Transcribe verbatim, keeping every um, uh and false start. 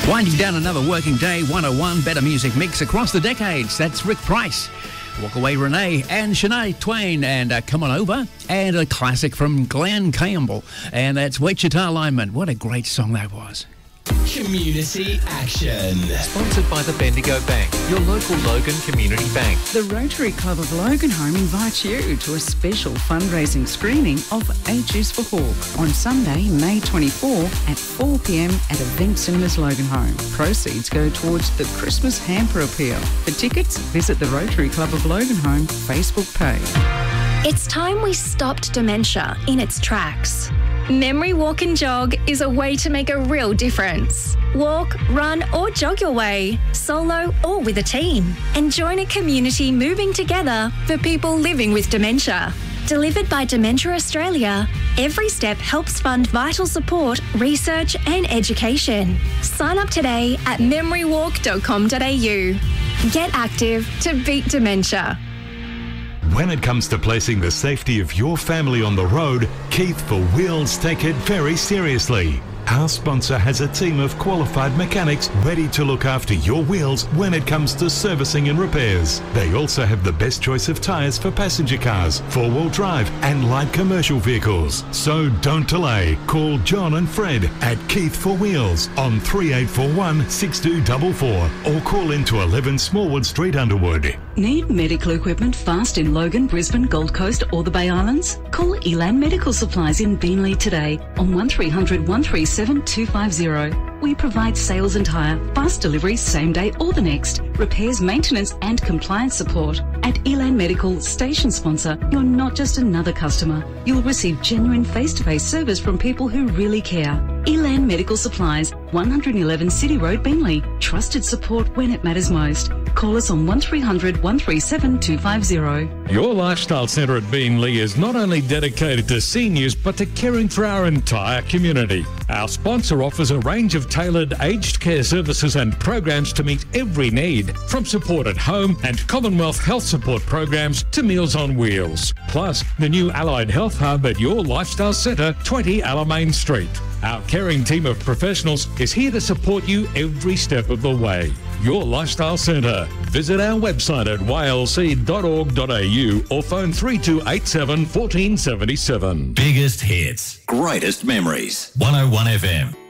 Winding down another working day, one oh one Better Music Mix across the decades. That's Rick Price, Walk Away Renee, and Shania Twain, and uh, Come On Over, and a classic from Glenn Campbell, and that's Wichita Lineman. What a great song that was. Community Action. Sponsored by the Bendigo Bank, your local Logan Community Bank. The Rotary Club of Loganholme invites you to a special fundraising screening of Eight Juice for Hawk on Sunday, May twenty-fourth at four p m at Event Cinemas Loganholme. Proceeds go towards the Christmas Hamper Appeal. For tickets, visit the Rotary Club of Loganholme Facebook page. It's time we stopped dementia in its tracks. Memory Walk and Jog is a way to make a real difference. Walk, run or jog your way, solo or with a team, and join a community moving together for people living with dementia. Delivered by Dementia Australia, every step helps fund vital support, research and education. Sign up today at memory walk dot com dot a u. Get active to beat dementia. When it comes to placing the safety of your family on the road, Keith for Wheels take it very seriously. Our sponsor has a team of qualified mechanics ready to look after your wheels when it comes to servicing and repairs. They also have the best choice of tyres for passenger cars, four-wheel drive and light commercial vehicles. So don't delay. Call John and Fred at Keith for Wheels on three eight four one, six two four four or call into eleven Smallwood Street, Underwood. Need medical equipment fast in Logan, Brisbane, Gold Coast or the Bay Islands? Call Elan Medical Supplies in Beenleigh today on one three hundred, one three seven, two five zero. We provide sales and hire, fast delivery same day or the next, repairs, maintenance and compliance support. At Elan Medical, station sponsor, you're not just another customer. You'll receive genuine face-to-face service from people who really care. Elan Medical Supplies, one eleven City Road, Beenleigh. Trusted support when it matters most. Call us on one three hundred, one three seven, two five zero. Your Lifestyle Centre at Beenleigh is not only dedicated to seniors but to caring for our entire community. Our sponsor offers a range of tailored aged care services and programs to meet every need, from support at home and Commonwealth Health Support programs to Meals on Wheels. Plus, the new Allied Health Hub at Your Lifestyle Centre, twenty Alamein Street. Our caring team of professionals is here to support you every step of the way. Your Lifestyle Centre. Visit our website at y l c dot org dot a u or phone three two eight seven, one four seven seven. Biggest hits, greatest memories. one oh one F M.